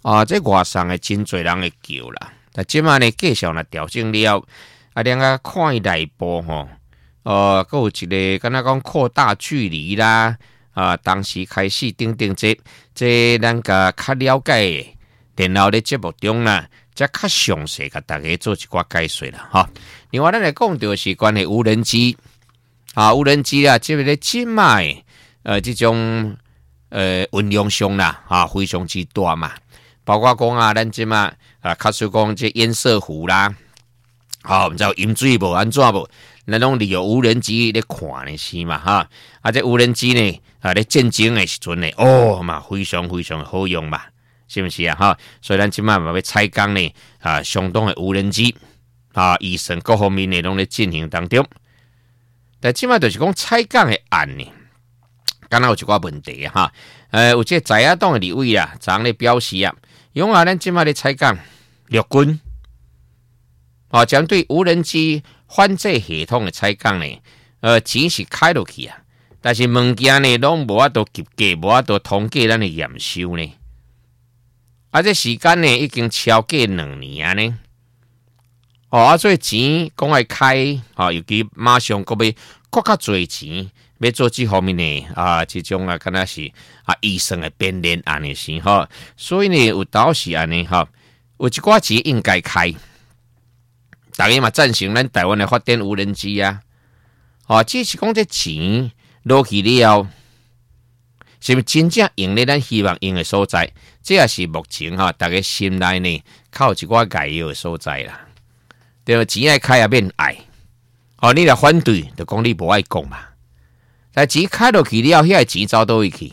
这外省的真侪人会叫啦。但即马呢，继续来调整了，两个看伊内部吼，佫有一个敢若讲扩大距离啦，当时开始等这咱个较了解的，然后咧节目中啦，则较详细甲大家做一寡解说啦，哈。另外，咱来讲到是关于无人机，无人机啊，即个咧即马这种运用上啦，非常之大嘛。包括讲咱即马假使讲这烟射湖啦，毋知道饮水无安怎无，咱拢利用无人机咧看咧是嘛哈。这无人机呢咧战争的时阵呢，嘛非常非常好用嘛，是不是啊哈？所以咱即马嘛要采购呢相当的无人机医生各方面呢拢咧进行当中。但即马就是讲采购的案呢，敢若有一寡问题哈。有这在野党的立委啊，昨咧表示啊。用咱即马咧采购陆军，针对无人机反制系统的采购呢，钱是开落去啊，但是物件呢拢无法度及价，无法度通过咱的验收呢。这时间呢已经超过2年啊呢。所以钱讲来开，尤其马上搁要搁较侪钱。要做这方面呢这种敢若是医生的编练案的是哈，所以呢有倒是安尼哈，有一寡钱应该开，大家嘛赞成咱台湾的发展无人机啊，只是讲这钱落去了，是不是真正用咧咱希望用的所在？这也是目前大家心内呢靠一寡解药的所在啦。对，钱爱开也免爱，你来反对就讲你无爱讲嘛。但钱开落去了，遐钱走倒位去，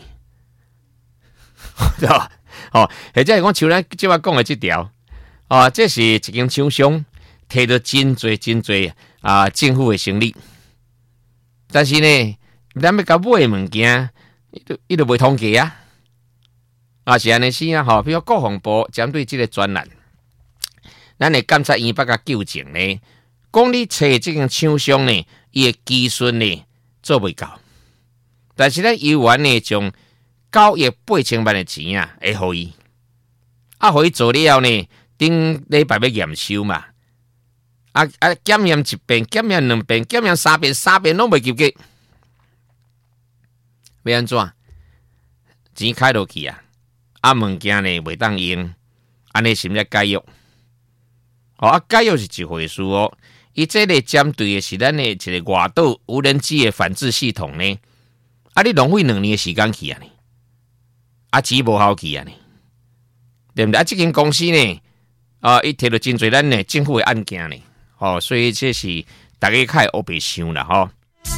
对吧？或者是讲像咱即摆讲的这条，这是一间厂商摕到真侪政府的生意，但是呢，咱要甲买的物件，伊就袂通价是安尼是啊，比如国防部针对这个专栏，咱的监察院甲纠正呢，讲你找这间厂商呢，伊的技术呢做袂到。但是咱议员呢，将9亿8千万的钱会互伊，互伊做了呢，顶礼拜要验收嘛，检验1遍，检验2遍，检验3遍，3遍拢袂及格，要安怎？钱开落去物件呢袂当用，安尼是毋是解约？解约是一回事伊这个针对的是咱的一个外岛无人机的反制系统呢。你浪费2年的时间去呢？钱无效去呢？对不对？这间公司呢，伊摕到真侪咱的政府的案件呢，所以这是大家较会黑白想啦，